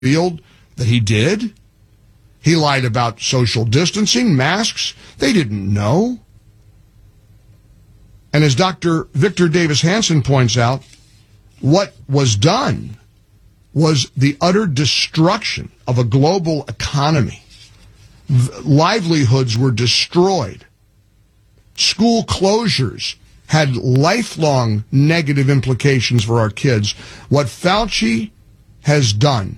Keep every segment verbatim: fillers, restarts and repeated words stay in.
revealed that he did. He lied about social distancing, masks. They didn't know. And as Doctor Victor Davis Hanson points out, what was done was the utter destruction of a global economy. Livelihoods were destroyed. School closures had lifelong negative implications for our kids. What Fauci has done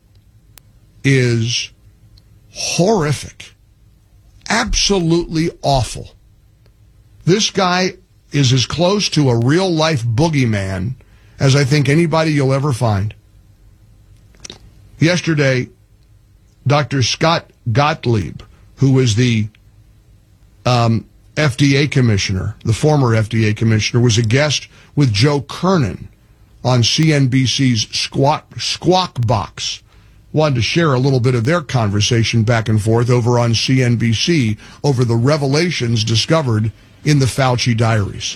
is horrific, absolutely awful. This guy is as close to a real-life boogeyman as I think anybody you'll ever find. Yesterday, Doctor Scott Gottlieb, who was the um, F D A commissioner, the former F D A commissioner, was a guest with Joe Kernan on C N B C's Squawk, Squawk Box. Wanted to share a little bit of their conversation back and forth over on C N B C over the revelations discovered in the Fauci diaries.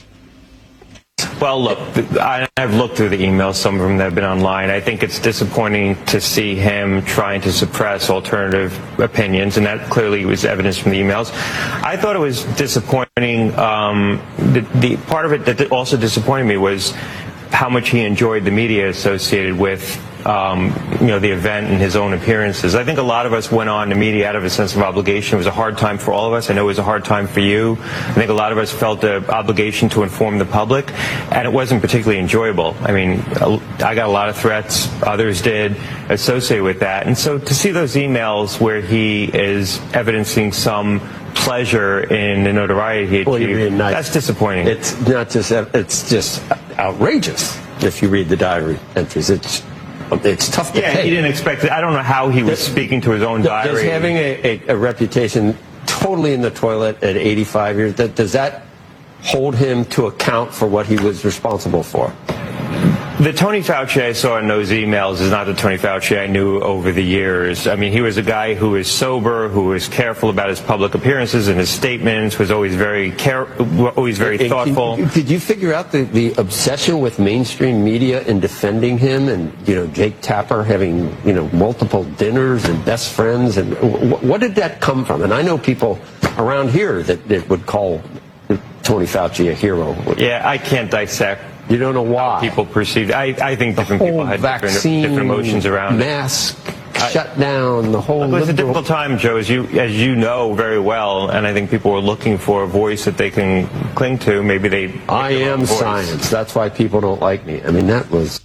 Well, look, I've looked through the emails, some of them that have been online. I think it's disappointing to see him trying to suppress alternative opinions, and that clearly was evidence from the emails. I thought it was disappointing. Um, the, the part of it that also disappointed me was how much he enjoyed the media associated with Um, you know, the event and his own appearances. I think a lot of us went on the media out of a sense of obligation. It was a hard time for all of us. I know it was a hard time for you. I think a lot of us felt an obligation to inform the public, and it wasn't particularly enjoyable. I mean, I got a lot of threats, others did, associated with that. And so to see those emails where he is evidencing some pleasure in the notoriety he achieved, well, that's disappointing. It's not just, it's just outrageous if you read the diary entries. It's It's tough to yeah, pay. He didn't expect it. I don't know how he was speaking to his own diary. Does having a, a, a reputation totally in the toilet at eighty-five years, that, does that hold him to account for what he was responsible for? The Tony Fauci I saw in those emails is not the Tony Fauci I knew over the years. I mean, he was a guy who was sober, who was careful about his public appearances and his statements, was always very care, always very and thoughtful. Can, did you figure out the, the obsession with mainstream media in defending him, and you know Jake Tapper having you know multiple dinners and best friends, and wh- what did that come from? And I know people around here that, that would call Tony Fauci a hero. Yeah, I can't dissect. You don't know why people perceive. I, I think different people had different, different emotions around mask, it. shut down the whole. It was a difficult time, Joe, as you as you know very well, and I think people were looking for a voice that they can cling to. Maybe they. I am science. That's why people don't like me. I mean, that was.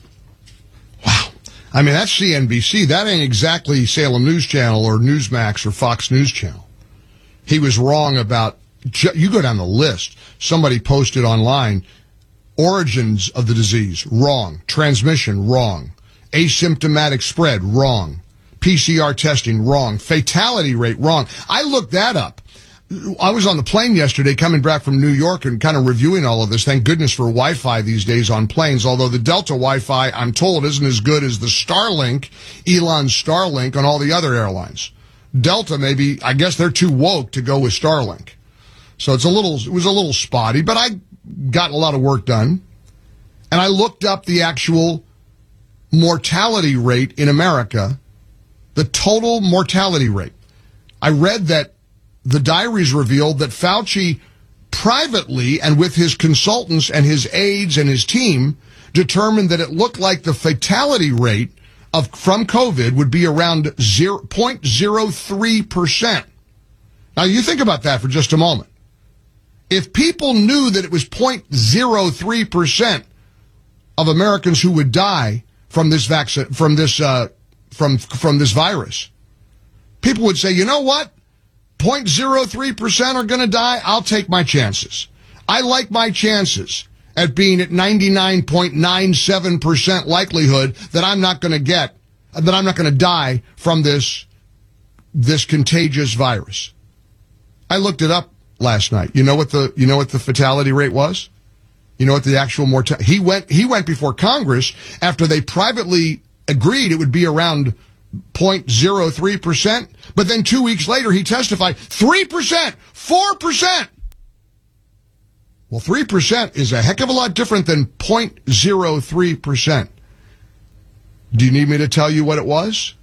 Wow. I mean, that's C N B C. That ain't exactly Salem News Channel or Newsmax or Fox News Channel. He was wrong about. You go down the list. Somebody posted online. Origins of the disease, wrong. Transmission, wrong. Asymptomatic spread, wrong. P C R testing, wrong. Fatality rate, wrong. I looked that up. I was on the plane yesterday coming back from New York and kind of reviewing all of this. Thank goodness for Wi-Fi these days on planes, although the Delta Wi-Fi, I'm told, isn't as good as the Starlink, Elon's Starlink on all the other airlines. Delta, maybe, I guess they're too woke to go with Starlink. So it's a little, it was a little spotty, but I got a lot of work done, and I looked up the actual mortality rate in America, the total mortality rate. I read that the diaries revealed that Fauci privately and with his consultants and his aides and his team determined that it looked like the fatality rate of from COVID would be around zero point zero three percent. Now, you think about that for just a moment. If people knew that it was zero point zero three percent of Americans who would die from this vaccine, from this, uh, from, from this virus, people would say, you know what? zero point zero three percent are going to die. I'll take my chances. I like my chances at being at ninety-nine point nine seven percent likelihood that I'm not going to get, that I'm not going to die from this, this contagious virus. I looked it up last night. You know what the you know what the fatality rate was? You know what the actual mortality? He went he went before Congress after they privately agreed it would be around zero point zero three percent, but then two weeks later he testified three percent, four percent. Well, three percent is a heck of a lot different than zero point zero three percent. Do you need me to tell you what it was?